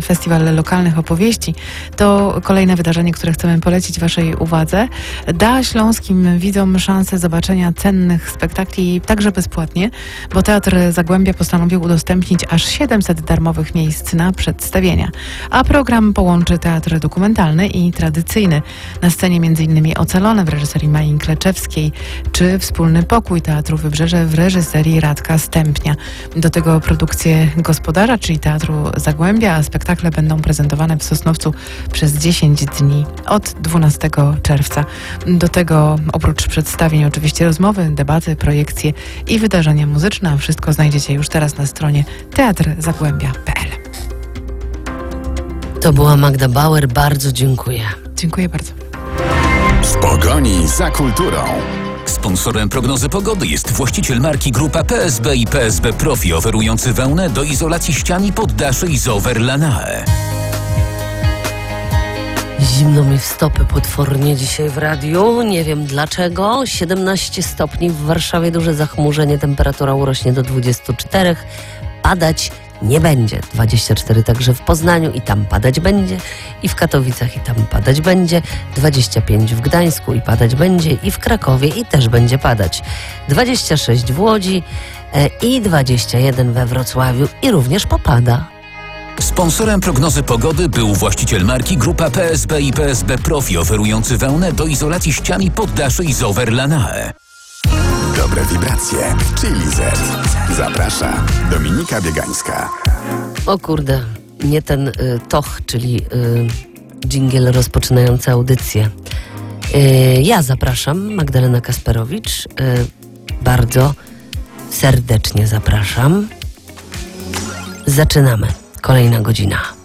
Festiwal Lokalnych Opowieści to kolejne wydarzenie, które chcemy polecić Waszej uwadze. Da śląskim widzom szansę zobaczenia cennych spektakli także bezpłatnie, bo Teatr Zagłębia postanowił udostępnić aż 700 darmowych miejsc na przedstawienia. A program połączy teatr dokumentalny i tradycyjny. Na scenie m.in. Ocalone w reżyserii Mai Kleczewskiej, czy Wspólny Pokój Teatru Wybrzeże w reżyserii Radka Stępnia. Do tego produkcje gospodarza, czyli Teatru Zagłębia, a spektakle będą prezentowane w Sosnowcu przez 10 dni od 12 czerwca. Do tego oprócz przedstawień oczywiście rozmowy, debaty, projekcje i wydarzenia muzyczne. A wszystko znajdziecie już teraz na stronie teatrzagłębia.pl. To była Magda Bauer, bardzo dziękuję. Dziękuję bardzo. W pogoni za kulturą. Sponsorem prognozy pogody jest właściciel marki Grupa PSB i PSB Profi, oferujący wełnę do izolacji ścian i poddaszy Isover Lanae. Zimno mi w stopy potwornie dzisiaj w radiu. Nie wiem dlaczego. 17 stopni w Warszawie, duże zachmurzenie. Temperatura urośnie do 24. Padać nie będzie. 24 także w Poznaniu i tam padać będzie. I w Katowicach i tam padać będzie. 25 w Gdańsku i padać będzie. I w Krakowie i też będzie padać. 26 w Łodzi i 21 we Wrocławiu i również popada. Sponsorem prognozy pogody był właściciel marki Grupa PSB i PSB Profi, oferujący wełnę do izolacji ścian i poddaszy Isover Lanae. Dobre wibracje. Chili Z. Zaprasza Dominika Biegańska. O kurde, nie ten toch, czyli dżingiel rozpoczynający audycję. Ja zapraszam, Magdalena Kasperowicz. Bardzo serdecznie zapraszam. Zaczynamy. Kolejna godzina.